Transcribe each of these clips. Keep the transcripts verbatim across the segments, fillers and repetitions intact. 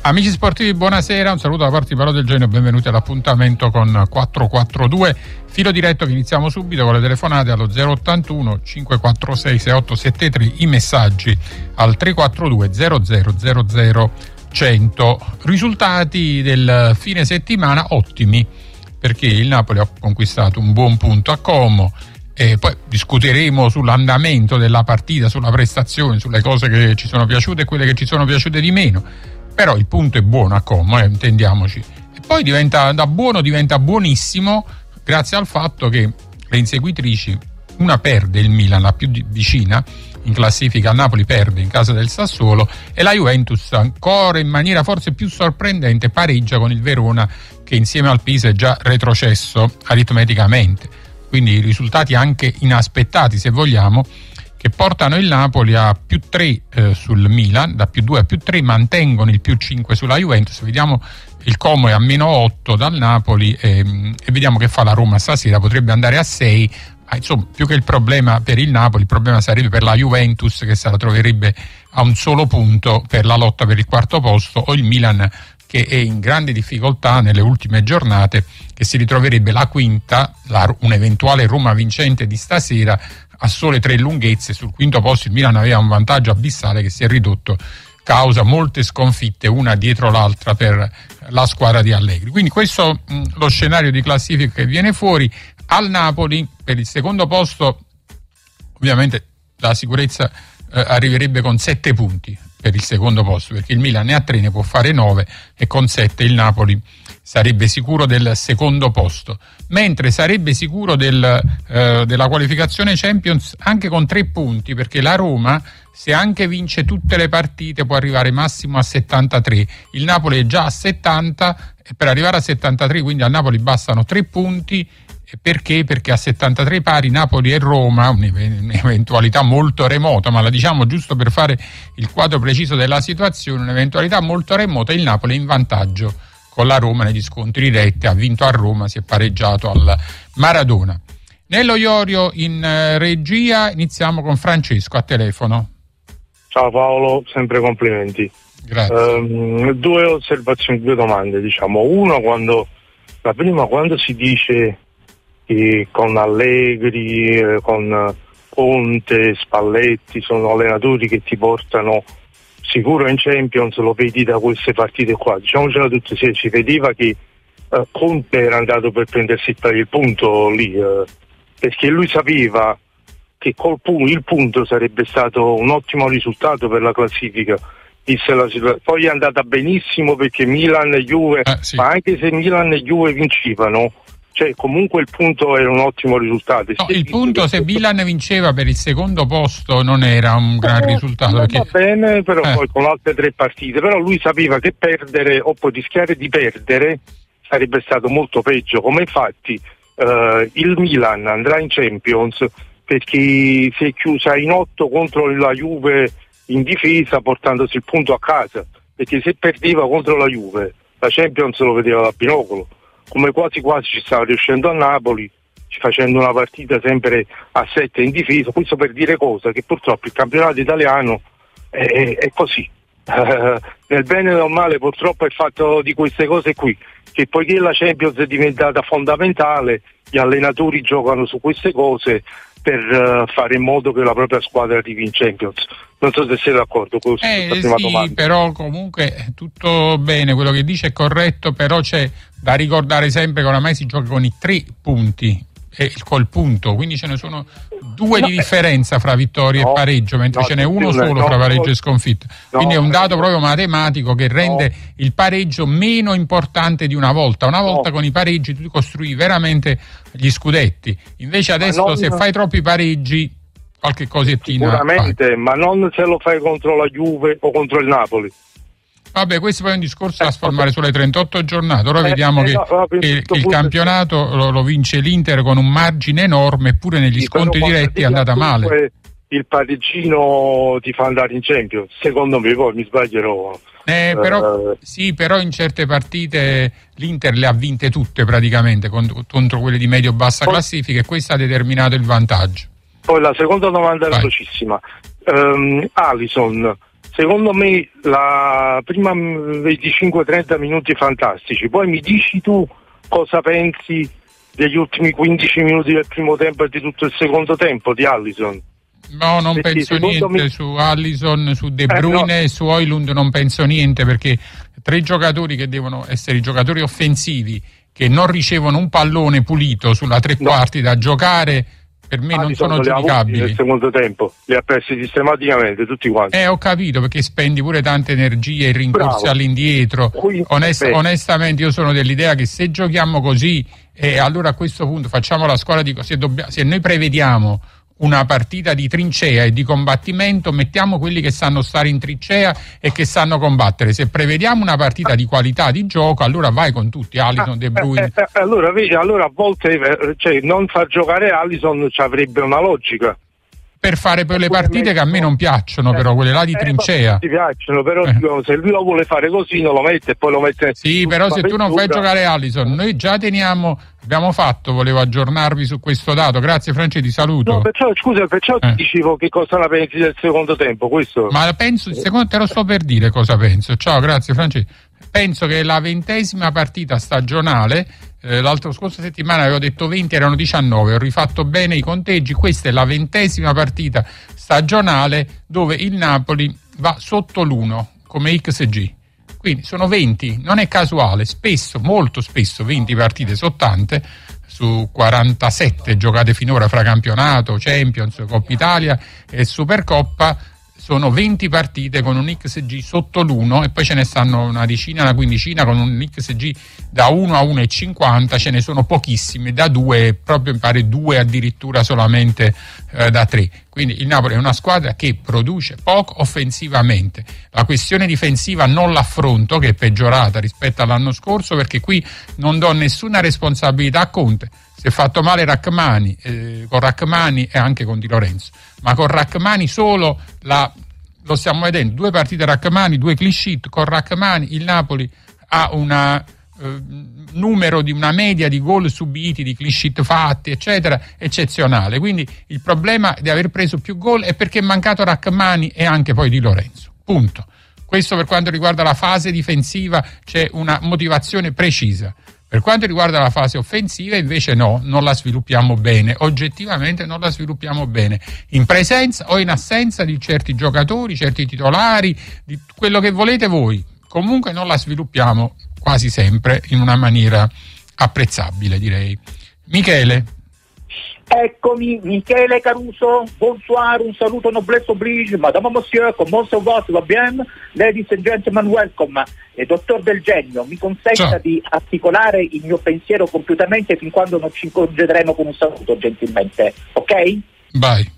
Amici sportivi, buonasera, un saluto da parte di Paolo Del Genio, benvenuti all'appuntamento con quattro quattro due, filo diretto che iniziamo subito con le telefonate allo zero ottantuno cinquecentoquarantasei sessantotto settantatré, i messaggi al tre quattro due zero zero zero zero cento. Risultati del fine settimana ottimi, perché il Napoli ha conquistato un buon punto a Como e poi discuteremo sull'andamento della partita, sulla prestazione, sulle cose che ci sono piaciute e quelle che ci sono piaciute di meno. Però il punto è buono a Como, eh, intendiamoci. E poi diventa, da buono diventa buonissimo grazie al fatto che le inseguitrici, una perde il Milan, la più di, vicina in classifica, Napoli perde in casa del Sassuolo, e la Juventus ancora in maniera forse più sorprendente pareggia con il Verona, che insieme al Pisa è già retrocesso aritmeticamente. Quindi risultati anche inaspettati, se vogliamo, che portano il Napoli a più tre eh, sul Milan, da più due a più tre, mantengono il più cinque sulla Juventus. Vediamo, il Como è a meno otto dal Napoli e, e vediamo che fa la Roma stasera, potrebbe andare a sei, ma insomma più che il problema per il Napoli, il problema sarebbe per la Juventus, che se la troverebbe a un solo punto per la lotta per il quarto posto, o il Milan, che è in grande difficoltà nelle ultime giornate, che si ritroverebbe la quinta, la, un'eventuale Roma vincente di stasera, a sole tre lunghezze. Sul quinto posto il Milan aveva un vantaggio abissale che si è ridotto causa molte sconfitte una dietro l'altra per la squadra di Allegri. Quindi questo mh, lo scenario di classifica che viene fuori. Al Napoli per il secondo posto ovviamente la sicurezza eh, arriverebbe con sette punti per il secondo posto, perché il Milan ne ha tre, ne può fare nove, e con sette il Napoli sarebbe sicuro del secondo posto, mentre sarebbe sicuro del, eh, della qualificazione Champions anche con tre punti, perché la Roma, se anche vince tutte le partite, può arrivare massimo a settantatré. Il Napoli è già a settanta, e per arrivare a settantatré quindi al Napoli bastano tre punti. Perché? Perché a settantatré pari Napoli e Roma, un'eventualità molto remota, ma la diciamo giusto per fare il quadro preciso della situazione, un'eventualità molto remota, il Napoli è in vantaggio con la Roma negli scontri diretti, ha vinto a Roma, si è pareggiato al Maradona. Nello Iorio in regia iniziamo con Francesco a telefono. Ciao Paolo, sempre complimenti. Grazie. Um, due osservazioni, due domande, diciamo. Uno, quando la prima, quando si dice che con Allegri, eh, con Conte, Spalletti sono allenatori che ti portano sicuro in Champions, lo vedi da queste partite qua. Diciamocela tutti, se si vedeva che eh, Conte era andato per prendersi il punto lì, eh, perché lui sapeva che col punto, il punto sarebbe stato un ottimo risultato per la classifica. La poi è andata benissimo perché Milan e Juve, ah, sì. ma anche se Milan e Juve vincevano, cioè comunque il punto era un ottimo risultato. No, il punto, se Milan vinceva per il secondo posto, non era un gran eh, risultato. Va perché... bene, però eh. poi con altre tre partite, però lui sapeva che perdere o poi rischiare di perdere sarebbe stato molto peggio, come infatti eh, il Milan andrà in Champions perché si è chiusa in otto contro la Juve in difesa, portandosi il punto a casa, perché se perdeva contro la Juve la Champions lo vedeva da binocolo, come quasi quasi ci stava riuscendo a Napoli, facendo una partita sempre a sette in difesa. Questo per dire cosa, che purtroppo il campionato italiano è, è così, uh, nel bene e nel male purtroppo è fatto di queste cose qui, che poiché la Champions è diventata fondamentale, gli allenatori giocano su queste cose per uh, fare in modo che la propria squadra arrivi in Champions. Non so se siete d'accordo con questa eh, prima sì, domanda. Però comunque tutto bene, quello che dice è corretto, però c'è da ricordare sempre che oramai si gioca con i tre punti e col punto, quindi ce ne sono due no, di differenza fra vittoria no, e pareggio, mentre no, ce n'è uno solo no, fra pareggio no, e sconfitta. No, quindi è un dato no, proprio matematico che rende no. il pareggio meno importante di una volta. Una volta no. con i pareggi tu costruì veramente gli scudetti, invece adesso non, se fai troppi pareggi qualche cosettina sicuramente fai. Ma non se lo fai contro la Juve o contro il Napoli. Vabbè, questo poi è un discorso da spalmare sulle trentotto giornate. Ora eh, vediamo eh, che, no, no, che, che il campionato lo, lo vince l'Inter con un margine enorme, eppure negli sì, scontri diretti è andata male. Il pareggino ti fa andare in Champions, secondo me, poi mi sbaglierò. Eh, però, eh, sì, però in certe partite l'Inter le ha vinte tutte praticamente contro, contro quelle di medio-bassa poi, classifica, e questo ha determinato il vantaggio. Poi la seconda domanda è velocissima. Um, Alisson secondo me la prima venticinque trenta minuti fantastici, poi mi dici tu cosa pensi degli ultimi quindici minuti del primo tempo e di tutto il secondo tempo di Alisson. No, non perché penso niente me... su Alisson, su De Bruyne eh, no. e su Højlund non penso niente, perché tre giocatori che devono essere i giocatori offensivi che non ricevono un pallone pulito sulla tre no. quarti da giocare, per me ah, non sono giudicabili. Nel secondo tempo li ha persi sistematicamente tutti quanti. Eh, ho capito, perché spendi pure tante energie e rincorsi all'indietro. Onest- onestamente io sono dell'idea che se giochiamo così, eh, allora a questo punto facciamo la scuola di se, dobbia- se noi prevediamo una partita di trincea e di combattimento, mettiamo quelli che sanno stare in trincea e che sanno combattere. Se prevediamo una partita di qualità di gioco, allora vai con tutti, Alisson, De Bruyne. Eh, eh, allora, vedi, allora a volte eh, cioè, non far giocare Alisson ci avrebbe una logica. Per fare poi le partite che a me non piacciono, eh, però quelle là di eh, trincea. Ti piacciono, però eh. dico, se lui lo vuole fare così non lo mette e poi lo mette. Sì, però se tu non fai giocare Alisson, noi già teniamo, abbiamo fatto, volevo aggiornarvi su questo dato. Grazie Franci, ti saluto. No, perciò, scusa, perciò eh. ti dicevo che cosa la pensi del secondo tempo, questo. Ma penso, il secondo te lo sto per dire cosa penso. Ciao, grazie Franci. Penso che la ventesima partita stagionale, eh, l'altra scorsa settimana avevo detto venti, erano diciannove, ho rifatto bene i conteggi, questa è la ventesima partita stagionale dove il Napoli va sotto l'uno come X G, quindi sono venti, non è casuale, spesso, molto spesso venti partite su ottanta, su quarantasette giocate finora fra campionato, Champions, Coppa Italia e Supercoppa, sono venti partite con un X G sotto l'uno e poi ce ne stanno una decina, una quindicina con un X G da uno a uno virgola cinquanta, ce ne sono pochissime, da due, proprio mi pare due addirittura solamente eh, da tre. Quindi il Napoli è una squadra che produce poco offensivamente. La questione difensiva non l'affronto, che è peggiorata rispetto all'anno scorso, perché qui non do nessuna responsabilità a Conte. Si è fatto male Rachmani, eh, con Rachmani e anche con Di Lorenzo, ma con Rachmani solo la, lo stiamo vedendo, due partite Rachmani, due clean sheet, con Rachmani il Napoli ha un eh, numero di una media di gol subiti, di clean sheet fatti, eccetera, eccezionale. Quindi il problema di aver preso più gol è perché è mancato Rachmani e anche poi Di Lorenzo, punto. Questo per quanto riguarda la fase difensiva c'è una motivazione precisa. Per quanto riguarda la fase offensiva invece no, non la sviluppiamo bene, oggettivamente non la sviluppiamo bene, in presenza o in assenza di certi giocatori, certi titolari, di quello che volete voi, comunque non la sviluppiamo quasi sempre in una maniera apprezzabile, direi. Michele. Eccomi, Michele Caruso, bonsoir, un saluto noblesse oblige, madame monsieur, comment ça va, va bien? Ladies and gentlemen, welcome. E dottor Del Genio, mi consenta Ciao. di articolare il mio pensiero compiutamente fin quando non ci concederemo con un saluto, gentilmente, ok? Vai.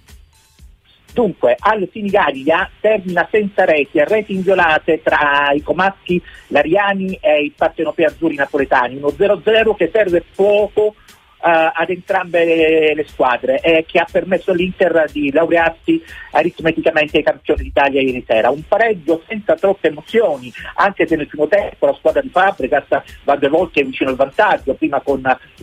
Dunque, al Sinigallia termina senza reti, a reti inviolate tra i comaschi lariani e i partenopei azzurri napoletani, uno zero zero che serve poco Uh, ad entrambe le, le squadre e che ha permesso all'Inter di laurearsi aritmeticamente ai campioni d'Italia ieri sera. Un pareggio senza troppe emozioni, anche se nel primo tempo la squadra di Fabregas va due volte vicino al vantaggio, prima con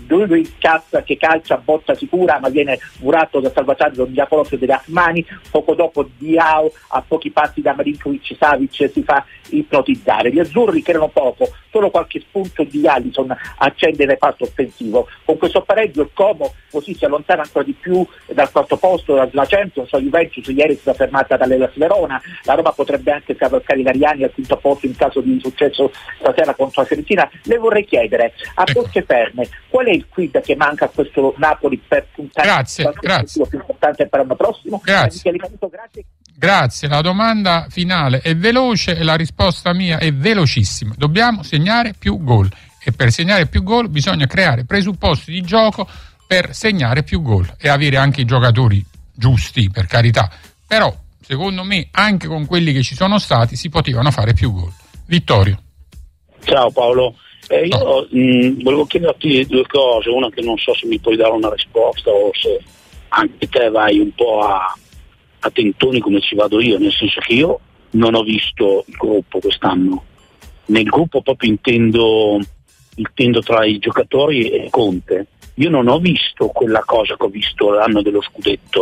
Dujvic che calcia a botta sicura ma viene murato da salvataggio di Jacolotto delle Rachmani, poco dopo Diao a pochi passi da Marinkovic Savic si fa ipnotizzare. Gli azzurri che erano poco, solo qualche spunto di Alisson accende il reparto offensivo. Con questo pareggio il Como così si allontana ancora di più dal quarto posto dalla Champions. La Juventus ieri è stata fermata dall'Hellas Verona, la Roma potrebbe anche cavalcare i Lariani al quinto posto in caso di successo stasera contro la Fiorentina. Le vorrei chiedere a bocce ferme qual è il quid che manca a questo Napoli per puntare grazie, grazie. più importante per l'anno prossimo. Grazie. Grazie. Grazie, la domanda finale è veloce e la risposta mia è velocissima. Dobbiamo segnare più gol e per segnare più gol bisogna creare presupposti di gioco per segnare più gol e avere anche i giocatori giusti, per carità. Però, secondo me, anche con quelli che ci sono stati si potevano fare più gol. Vittorio. Ciao Paolo. Eh, io no. mh, volevo chiederti due cose, una che non so se mi puoi dare una risposta o se anche te vai un po' a a tentoni come ci vado io, nel senso che io non ho visto il gruppo quest'anno. Nel gruppo proprio intendo, intendo tra i giocatori e Conte. Io non ho visto quella cosa che ho visto l'anno dello scudetto,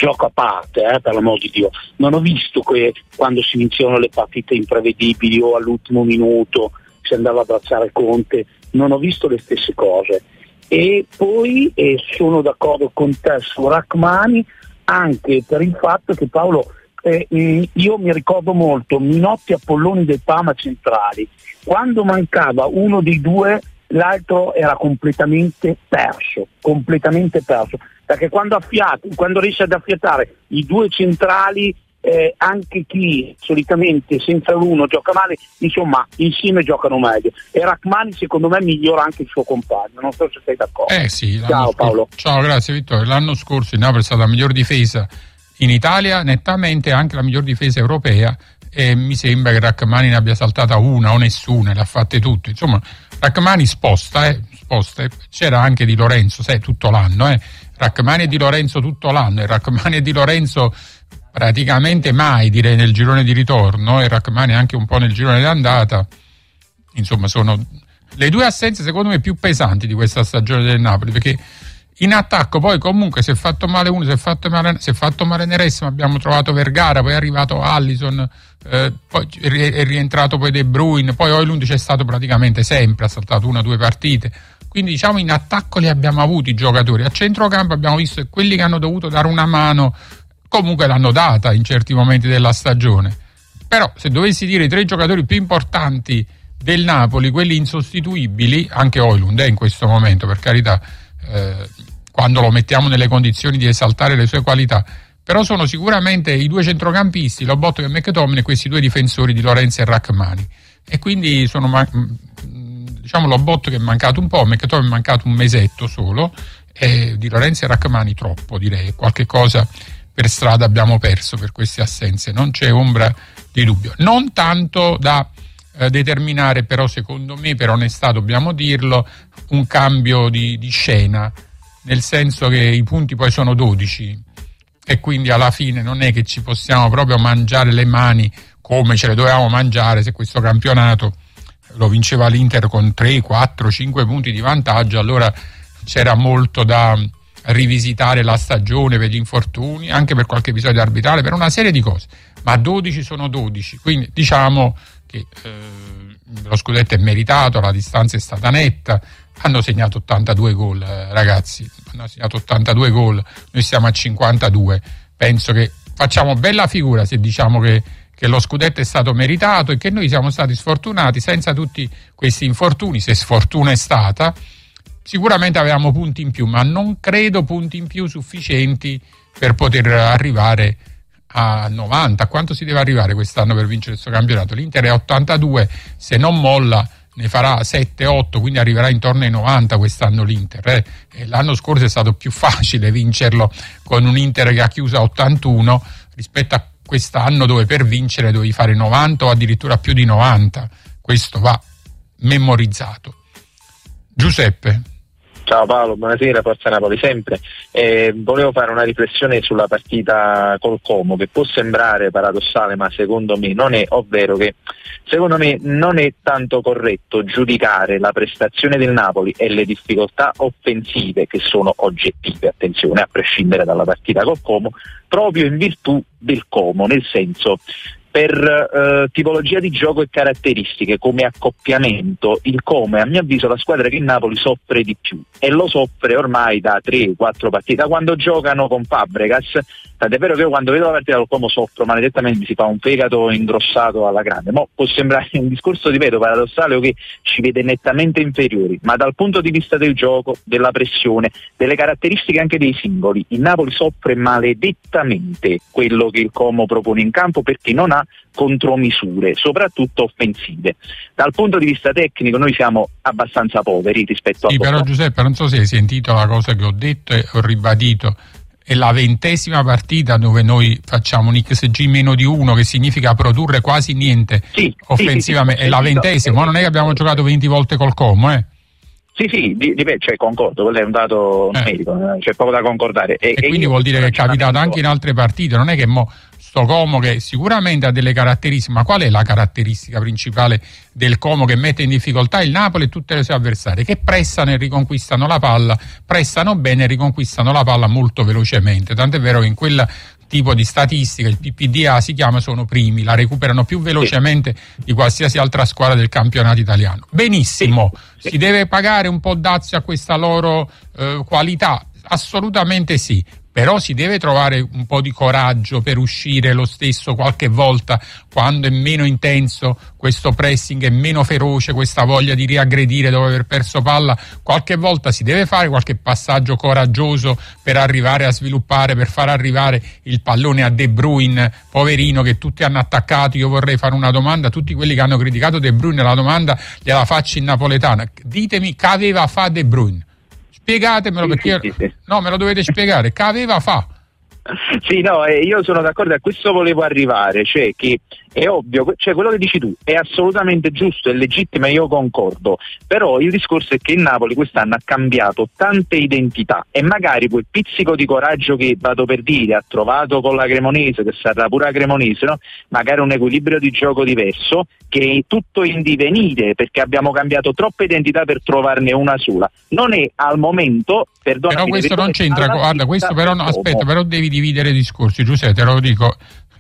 gioco a parte, eh, per l'amor di Dio. Non ho visto che quando si iniziano le partite imprevedibili o all'ultimo minuto si andava a abbracciare Conte, non ho visto le stesse cose. E poi eh, sono d'accordo con te su Rachmani, anche per il fatto che, Paolo, eh, io mi ricordo molto Minotti Appolloni del Parma centrali, quando mancava uno dei due l'altro era completamente perso, completamente perso, perché quando affiati, quando riesce ad affiatare i due centrali, eh, anche chi solitamente senza l'uno gioca male, insomma insieme giocano meglio, e Rachmani secondo me migliora anche il suo compagno, non so se sei d'accordo. Eh sì, ciao scorso, Paolo. Ciao, grazie Vittorio. L'anno scorso il Napoli è stata la miglior difesa in Italia, nettamente anche la miglior difesa europea, e mi sembra che Rachmani ne abbia saltata una o nessuna, le ha fatte tutte. Insomma, Rachmani sposta, eh, sposta. C'era anche Di Lorenzo, sai, tutto l'anno, eh. Rachmani e Di Lorenzo tutto l'anno, e Rachmani e Di Lorenzo praticamente mai, direi, nel girone di ritorno, e Rachmani anche un po' nel girone di andata. Insomma, sono le due assenze secondo me più pesanti di questa stagione del Napoli, perché in attacco poi comunque si è fatto male uno, si è fatto male, si è fatto male Neres, ma abbiamo trovato Vergara, poi è arrivato Allison, eh, poi è rientrato poi De Bruyne, poi Højlund c'è stato praticamente sempre, ha saltato una o due partite, quindi diciamo in attacco li abbiamo avuti i giocatori, a centrocampo abbiamo visto che quelli che hanno dovuto dare una mano comunque l'hanno data in certi momenti della stagione. Però se dovessi dire i tre giocatori più importanti del Napoli, quelli insostituibili, anche Højlund è in questo momento, per carità, eh, quando lo mettiamo nelle condizioni di esaltare le sue qualità, però sono sicuramente i due centrocampisti, Lobotka e McTominay, e questi due difensori di Lorenzo e Rachmani, e quindi sono diciamo Lobotka che è mancato un po', McTominay è mancato un mesetto solo, e di Lorenzo e Rachmani troppo, direi, qualche cosa per strada abbiamo perso per queste assenze, non c'è ombra di dubbio, non tanto da eh, determinare però secondo me, per onestà dobbiamo dirlo, un cambio di, di scena, nel senso che i punti poi sono dodici e quindi alla fine non è che ci possiamo proprio mangiare le mani come ce le dovevamo mangiare se questo campionato lo vinceva l'Inter con tre, quattro, cinque punti di vantaggio, allora c'era molto da rivisitare la stagione per gli infortuni, anche per qualche episodio arbitrale, per una serie di cose, ma dodici sono dodici, quindi diciamo che eh, lo scudetto è meritato, la distanza è stata netta, hanno segnato ottantadue gol, eh, ragazzi, hanno segnato ottantadue gol, noi siamo a cinquantadue, penso che facciamo bella figura se diciamo che, che lo scudetto è stato meritato e che noi siamo stati sfortunati senza tutti questi infortuni, se sfortuna è stata. Sicuramente avevamo punti in più, ma non credo punti in più sufficienti per poter arrivare a novanta. A quanto si deve arrivare quest'anno per vincere questo campionato? L'Inter è a ottantadue, se non molla ne farà sette otto, quindi arriverà intorno ai novanta quest'anno l'Inter. Eh. E l'anno scorso è stato più facile vincerlo con un Inter che ha chiuso a ottantuno rispetto a quest'anno dove per vincere dovevi fare novanta o addirittura più di novanta. Questo va memorizzato. Giuseppe. Ciao Paolo, buonasera, Forza Napoli sempre. Eh, volevo fare una riflessione sulla partita col Como, che può sembrare paradossale ma secondo me non è, ovvero che secondo me non è tanto corretto giudicare la prestazione del Napoli e le difficoltà offensive, che sono oggettive, attenzione, a prescindere dalla partita col Como, proprio in virtù del Como, nel senso, per eh, tipologia di gioco e caratteristiche come accoppiamento, il Como è a mio avviso la squadra che il Napoli soffre di più, e lo soffre ormai da tre quattro partite, da quando giocano con Fabregas, tant'è vero che io quando vedo la partita del Como soffro maledettamente, mi si fa un fegato ingrossato alla grande. Mo può sembrare un discorso, ripeto, paradossale, o che ci vede nettamente inferiori, ma dal punto di vista del gioco, della pressione, delle caratteristiche anche dei singoli, il Napoli soffre maledettamente quello che il Como propone in campo, perché non ha contromisure, soprattutto offensive. Dal punto di vista tecnico noi siamo abbastanza poveri rispetto sì, a... Sì, però Giuseppe, non so se hai sentito la cosa che ho detto e ho ribadito, è la ventesima partita dove noi facciamo un X G meno di uno, che significa produrre quasi niente sì, offensivamente, sì, sì, sì, è la ventesima, ma non è che abbiamo giocato venti volte col Como, eh? Sì, sì, di, di, cioè concordo, quello è un dato numerico, eh. c'è poco da concordare. E, e, e quindi vuol dire che è capitato anche in altre partite, non è che mo sto Como che sicuramente ha delle caratteristiche, ma qual è la caratteristica principale del Como che mette in difficoltà il Napoli e tutte le sue avversarie? Che pressano e riconquistano la palla, pressano bene e riconquistano la palla molto velocemente, tant'è vero che in quel tipo di statistica, il P P D A si chiama, sono primi, la recuperano più velocemente di qualsiasi altra squadra del campionato italiano. Benissimo, si deve pagare un po' dazio a questa loro eh, qualità? Assolutamente sì, però si deve trovare un po' di coraggio per uscire lo stesso qualche volta quando è meno intenso questo pressing, è meno feroce questa voglia di riaggredire dopo aver perso palla. Qualche volta si deve fare qualche passaggio coraggioso per arrivare a sviluppare, per far arrivare il pallone a De Bruyne, poverino, che tutti hanno attaccato. Io vorrei fare una domanda a tutti quelli che hanno criticato De Bruyne, la domanda gliela faccio in napoletana: ditemi che aveva fa De Bruyne. Spiegatemelo, sì, perché sì, sì. No, me lo dovete spiegare. Che aveva fa? Sì, no, eh, io sono d'accordo, a questo volevo arrivare, cioè che è ovvio, cioè quello che dici tu è assolutamente giusto, è legittimo e io concordo, però il discorso è che il Napoli quest'anno ha cambiato tante identità e magari quel pizzico di coraggio che vado per dire ha trovato con la Cremonese, che sarà pure la Cremonese, no? Magari un equilibrio di gioco diverso, che è tutto in divenire, perché abbiamo cambiato troppe identità per trovarne una sola. Non è al momento, perdonami, però questo non c'entra, guarda, questo però no, aspetta, però devi dividere i discorsi, Giuseppe, te lo dico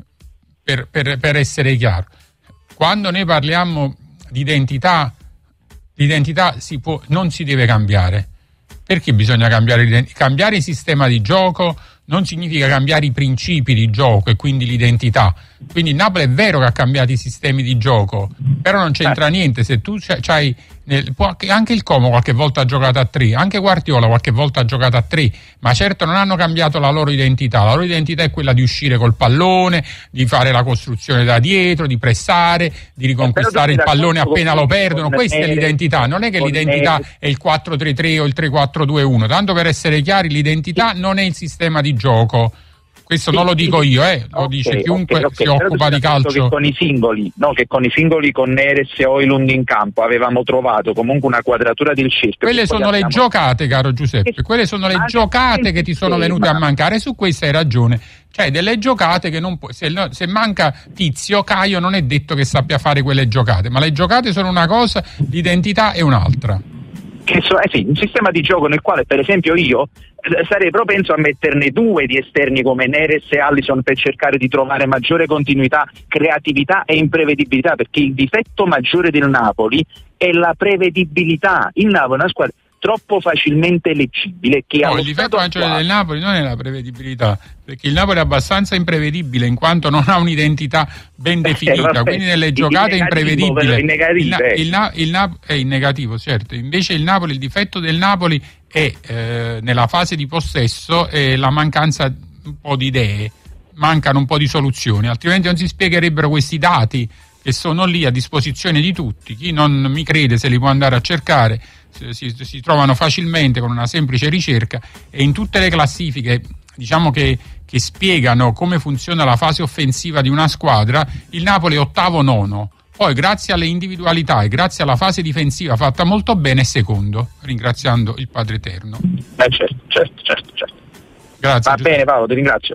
per, per, per essere chiaro. Quando noi parliamo di identità, l'identità si può, non si deve cambiare. Perché bisogna cambiare l'identità? Cambiare il sistema di gioco non significa cambiare i principi di gioco e quindi l'identità. Quindi il Napoli è vero che ha cambiato i sistemi di gioco, però non c'entra niente. Se tu c'hai nel, anche il Como qualche volta ha giocato a tre, anche Guardiola qualche volta ha giocato a tre, ma certo non hanno cambiato la loro identità. La loro identità è quella di uscire col pallone, di fare la costruzione da dietro, di pressare, di riconquistare il pallone appena lo perdono. Questa è l'identità, non è che l'identità è il quattro tre tre o il tre quattro due uno. Tanto per essere chiari, l'identità non è il sistema di gioco. Questo non lo dico io, eh, lo okay, dice chiunque okay, okay. si occupa di calcio. Che con i singoli, no, che con i singoli, con Neres e Højlund in campo avevamo trovato comunque una quadratura del cerchio. Quelle sono le giocate, caro Giuseppe, quelle sono le giocate che ti sono venute a mancare, su questo hai ragione. Cioè delle giocate che non puoi, se, se manca Tizio, Caio non è detto che sappia fare quelle giocate, ma le giocate sono una cosa, l'identità è un'altra. Che so, eh sì, un sistema di gioco nel quale per esempio io eh, sarei propenso a metterne due di esterni come Neres e Alisson per cercare di trovare maggiore continuità, creatività e imprevedibilità, perché il difetto maggiore del Napoli è la prevedibilità. Il Napoli è una squadra troppo facilmente leggibile. Che no, il difetto maggiore attuale... del Napoli non è la prevedibilità, perché il Napoli è abbastanza imprevedibile in quanto non ha un'identità ben definita, eh, vabbè, quindi nelle giocate è imprevedibile. In il, na- il, na- il na- è in negativo, certo. Invece il Napoli, il difetto del Napoli è eh, nella fase di possesso è la mancanza un po' di idee, mancano un po' di soluzioni, altrimenti non si spiegherebbero questi dati che sono lì a disposizione di tutti. Chi non mi crede se li può andare a cercare. Si, si trovano facilmente con una semplice ricerca, e in tutte le classifiche, diciamo che, che spiegano come funziona la fase offensiva di una squadra, il Napoli è ottavo nono, poi grazie alle individualità e grazie alla fase difensiva fatta molto bene è secondo, ringraziando il Padre Eterno. Eh certo, certo, certo, certo. Grazie. Va Giuseppe. Bene Paolo, ti ringrazio.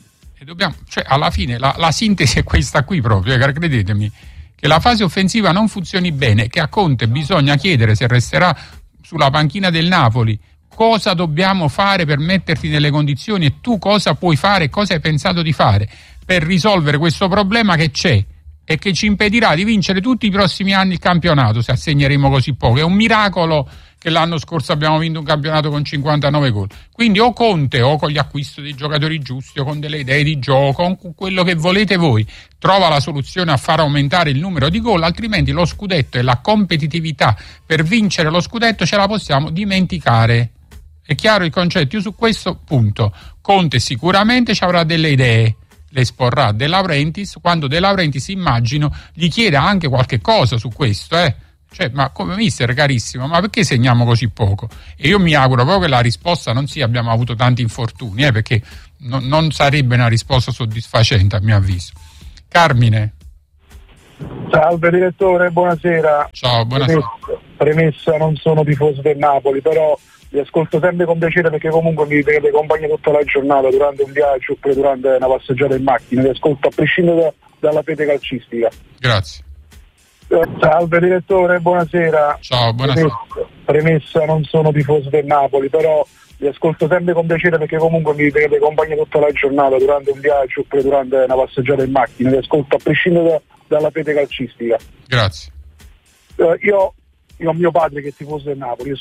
E dobbiamo, cioè alla fine la, la sintesi è questa qui proprio, credetemi, che la fase offensiva non funzioni bene, che a Conte bisogna chiedere, se resterà sulla panchina del Napoli, cosa dobbiamo fare per metterti nelle condizioni e tu cosa puoi fare, cosa hai pensato di fare per risolvere questo problema che c'è e che ci impedirà di vincere tutti i prossimi anni il campionato se assegneremo così poco. È un miracolo che l'anno scorso abbiamo vinto un campionato con cinquantanove gol. Quindi o Conte, o con gli acquisti dei giocatori giusti, o con delle idee di gioco, o con quello che volete voi, trova la soluzione a far aumentare il numero di gol, altrimenti lo scudetto e la competitività per vincere lo scudetto ce la possiamo dimenticare. È chiaro il concetto? Io su questo punto Conte sicuramente ci avrà delle idee, le esporrà De Laurentiis, quando De Laurentiis immagino gli chieda anche qualche cosa su questo, eh. Cioè, ma come mister carissimo, ma perché segniamo così poco? E io mi auguro proprio che la risposta non sia abbiamo avuto tanti infortuni, eh, perché no, non sarebbe una risposta soddisfacente a mio avviso. Carmine. Salve direttore, buonasera. Ciao, buonasera. Premessa, premessa non sono tifoso del Napoli, però li ascolto sempre con piacere perché comunque mi tenete compagnia tutta la giornata durante un viaggio oppure durante una passeggiata in macchina, li ascolto a prescindere da, dalla fede calcistica. Grazie. Eh, salve direttore, buonasera. Ciao, buonasera. Premessa, premessa, non sono tifoso del Napoli, però li ascolto sempre con piacere perché comunque mi tenete compagnia tutta la giornata durante un viaggio oppure durante una passeggiata in macchina, li ascolto a prescindere da, dalla fede calcistica. Grazie. Eh, io, io ho mio padre che è tifoso del Napoli, io